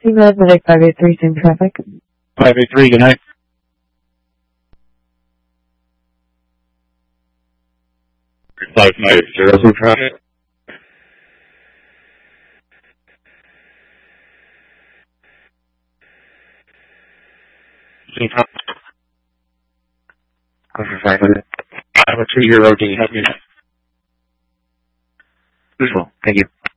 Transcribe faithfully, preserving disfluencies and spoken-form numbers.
Signal Admitted five eight three, same traffic. five eight three, good night. five nine zero, same traffic. Same traffic. five oh two zero, can you help me? Visual, thank you.